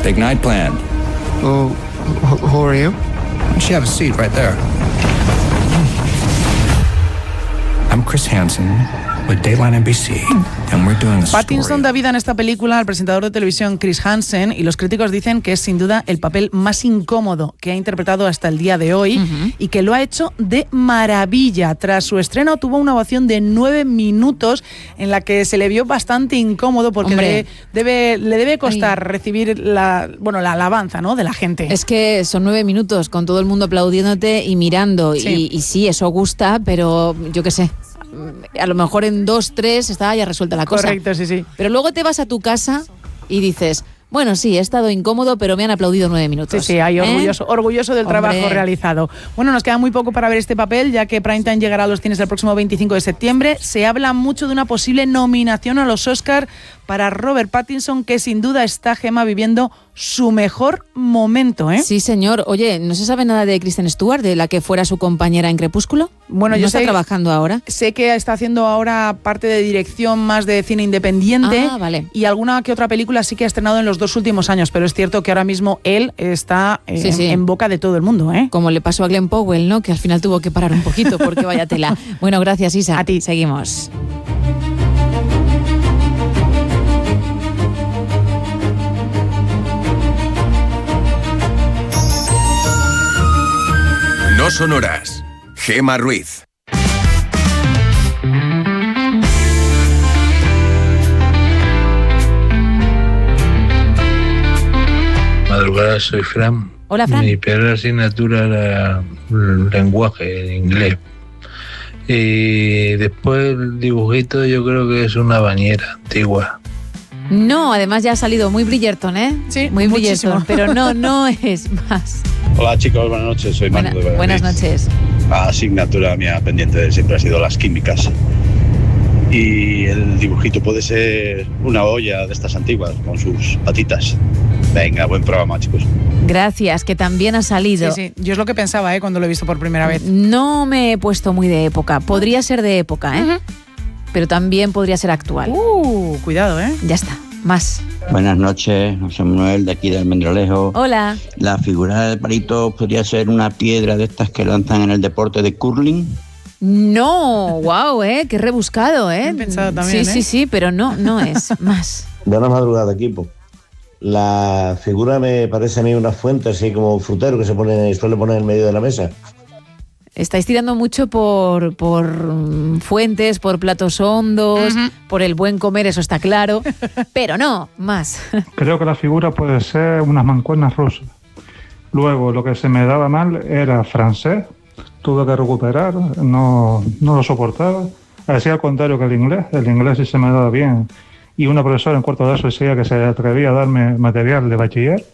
Big night planned. Well, who are you? Why don't you have a seat right there? I'm Chris Hansen with Dateline NBC, and we're doing a story. Pattinson da vida en esta película al presentador de televisión Chris Hansen, y los críticos dicen que es sin duda el papel más incómodo que ha interpretado hasta el día de hoy, y que lo ha hecho de maravilla. Tras su estreno tuvo una ovación de 9 minutos en la que se le vio bastante incómodo porque le debe costar recibir la alabanza, ¿no?, de la gente. Es que son 9 minutos con todo el mundo aplaudiéndote y mirando, sí. Y sí, eso gusta, pero yo qué sé, a lo mejor en 2, 3 estaba ya resuelta la cosa. Correcto, sí. Pero luego te vas a tu casa y dices, bueno, sí, he estado incómodo, pero me han aplaudido 9 minutos. Sí, ahí orgulloso del trabajo realizado. Bueno, nos queda muy poco para ver este papel, ya que Primetime llegará a los cines el próximo 25 de septiembre. Se habla mucho de una posible nominación a los Oscar para Robert Pattinson, que sin duda está, Gemma, viviendo su mejor momento, ¿eh? Sí, señor. Oye, ¿no se sabe nada de Kristen Stewart, de la que fuera su compañera en Crepúsculo? Bueno, ¿No está trabajando ahora? Sé que está haciendo ahora parte de dirección más de cine independiente. Vale. Y alguna que otra película sí que ha estrenado en los 2 últimos años, pero es cierto que ahora mismo él está en boca de todo el mundo, ¿eh? Como le pasó a Glenn Powell, ¿no?, que al final tuvo que parar un poquito porque vaya tela. Bueno, gracias, Isa. A ti. Seguimos. No sonoras. Gemma Ruiz. Madrugada, soy Fran. Hola, Fran. Mi peor asignatura era el lenguaje en inglés. Y después el dibujito yo creo que es una bañera antigua. No, además ya ha salido muy Bridgerton, ¿eh? Sí, muy muchísimo. Bridgerton, pero no es más. Hola chicos, buenas noches, soy Manu de Valladolid. Buenas noches. La asignatura mía pendiente siempre ha sido las químicas. Y el dibujito puede ser una olla de estas antiguas, con sus patitas. Venga, buen programa, chicos. Gracias, que también ha salido. Sí, yo es lo que pensaba, cuando lo he visto por primera vez. No me he puesto muy de época. Podría ser de época, pero también podría ser actual. Cuidado, Ya está, más. Buenas noches, José Manuel, de aquí de Almendralejo. Hola. La figura del palito podría ser una piedra de estas que lanzan en el deporte de curling. No, wow, qué rebuscado, He pensado también, Sí, pero no es más. Buenas madrugadas, equipo. La figura me parece a mí una fuente, así como frutero que suele poner en medio de la mesa. Estáis tirando mucho por fuentes, por platos hondos, por el buen comer, eso está claro, pero no, más. Creo que la figura puede ser unas mancuernas rusas. Luego, lo que se me daba mal era francés, tuve que recuperar, no lo soportaba. Así al contrario que el inglés sí se me daba bien. Y una profesora en cuarto de eso decía que se atrevía a darme material de bachiller.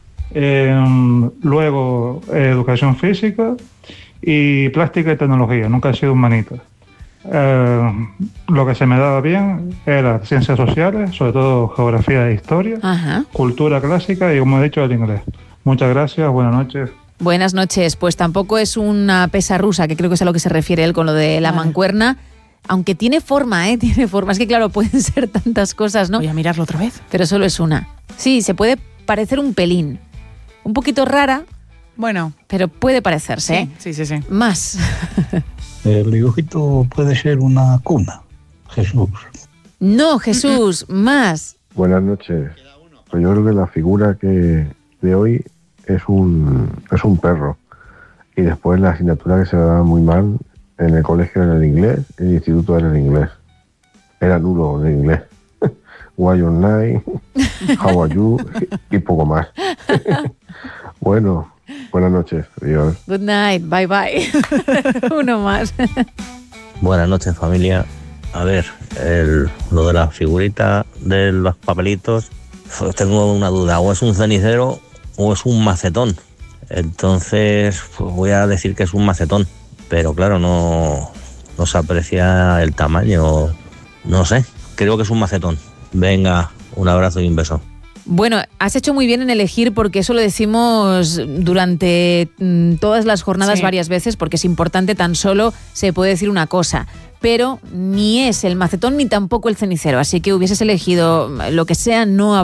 Luego, educación física y plástica y tecnología, nunca he sido humanista. Lo que se me daba bien era ciencias sociales, sobre todo geografía e historia, cultura clásica y, como he dicho, el inglés. Muchas gracias, buenas noches. Buenas noches. Pues tampoco es una pesa rusa, que creo que es a lo que se refiere él con lo de la mancuerna, aunque tiene forma, tiene forma. Es que claro, pueden ser tantas cosas, ¿no? Voy a mirarlo otra vez. Pero solo es una. Sí, se puede parecer un pelín. Un poquito rara. Bueno. Pero puede parecerse, Sí. Más. El dibujito puede ser una cuna. Jesús. No, Jesús, más. Buenas noches. Pues yo creo que la figura que de hoy es un perro. Y después la asignatura que se me daba muy mal en el colegio era el inglés, en el instituto era el inglés. Era nulo el inglés. Why your night, how are you y poco más. Bueno, buenas noches, adiós. Good night, bye bye. Uno más. Buenas noches, familia. A ver, lo de la figurita de los papelitos, tengo una duda, o es un cenicero o es un macetón. Entonces, pues voy a decir que es un macetón, pero claro, no se aprecia el tamaño, no sé, creo que es un macetón. Venga, un abrazo y un beso. Bueno, has hecho muy bien en elegir, porque eso lo decimos durante todas las jornadas varias veces, porque es importante. Tan solo se puede decir una cosa, pero ni es el macetón ni tampoco el cenicero, así que hubieses elegido lo que sea, no